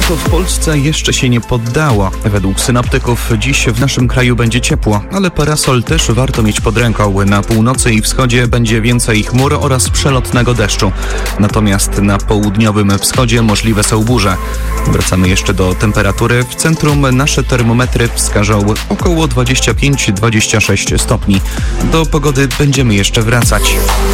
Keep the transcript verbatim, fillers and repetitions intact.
lato w Polsce jeszcze się nie poddało. Według synoptyków dziś w naszym kraju będzie ciepło, ale parasol też warto mieć pod ręką. Na północy i wschodzie będzie więcej chmur oraz przelotnego deszczu. Natomiast na południowym wschodzie możliwe są burze. Wracamy jeszcze do temperatury. W centrum nasze termometry wskażą około dwadzieścia pięć do dwudziestu sześciu stopni. Do pogody będziemy jeszcze wracać.